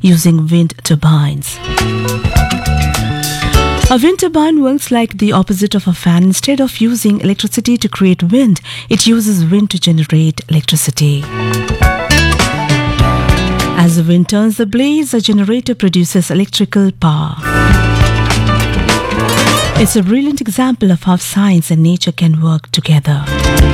using wind turbines. A wind turbine works like the opposite of a fan. Instead of using electricity to create wind, it uses wind to generate electricity. As the wind turns the blades, a generator produces electrical power. It's a brilliant example of how science and nature can work together.